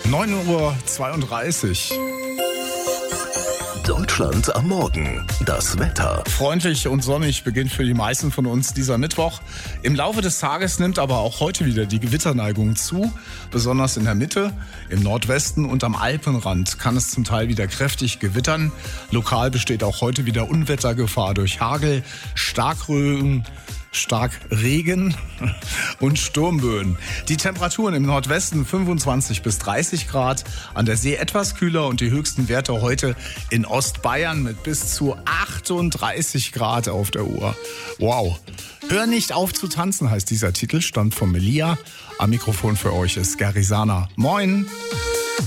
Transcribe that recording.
9:32 Uhr. Deutschland am Morgen. Das Wetter. Freundlich und sonnig beginnt für die meisten von uns dieser Mittwoch. Im Laufe des Tages nimmt aber auch heute wieder die Gewitterneigung zu. Besonders in der Mitte, im Nordwesten und am Alpenrand kann es zum Teil wieder kräftig gewittern. Lokal besteht auch heute wieder Unwettergefahr durch Hagel, Starkregen und Sturmböen. Die Temperaturen im Nordwesten 25 bis 30 Grad, an der See etwas kühler und die höchsten Werte heute in Ostbayern mit bis zu 38 Grad auf der Uhr. Wow. Hör nicht auf zu tanzen heißt dieser Titel, stammt von Melia. Am Mikrofon für euch ist Gary Sana. Moin.